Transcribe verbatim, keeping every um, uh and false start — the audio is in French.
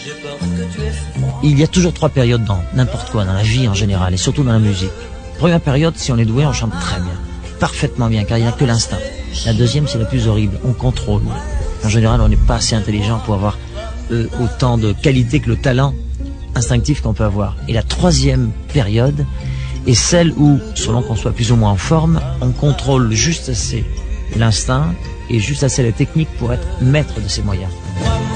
Il y a toujours trois périodes dans n'importe quoi, dans la vie en général, et surtout dans la musique. Première période, si on est doué, on chante très bien, parfaitement bien, car il n'y a que l'instinct. La deuxième, c'est la plus horrible, on contrôle. En général, on n'est pas assez intelligent pour avoir euh, autant de qualité que le talent instinctif qu'on peut avoir. Et la troisième période est celle où, selon qu'on soit plus ou moins en forme, on contrôle juste assez l'instinct et juste assez la technique pour être maître de ses moyens.